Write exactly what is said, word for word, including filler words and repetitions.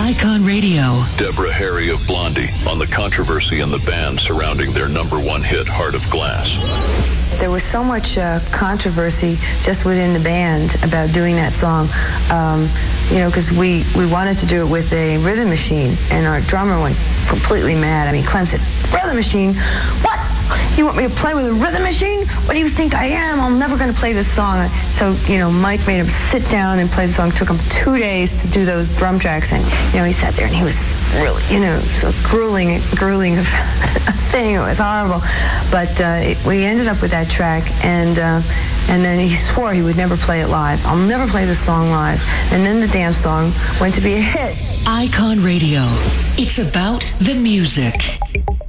Icon Radio. Deborah Harry of Blondie on the controversy in the band surrounding their number one hit, Heart of Glass. There was so much uh, controversy just within the band about doing that song, um, you know, because we, we wanted to do it with a rhythm machine, and our drummer went completely mad. I mean, Clem said, rhythm machine? What? You want me to play with a rhythm machine? What do you think I am? I'm never going to play this song. So, you know, Mike made him sit down and play the song. It took him two days to do those drum tracks, and, you know, he sat there and he was really, you know, so grueling, grueling of a thing. It was horrible. But uh, it, we ended up with that track, and uh, and then he swore he would never play it live. I'll never play this song live. And then the damn song went to be a hit. Icon Radio. It's about the music.